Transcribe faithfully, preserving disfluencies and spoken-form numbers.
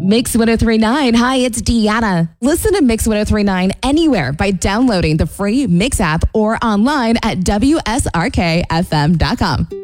Mix ten thirty-nine. Hi, it's Deanna. Listen to Mix ten thirty-nine anywhere by downloading the free Mix app or online at W S R K F M dot com.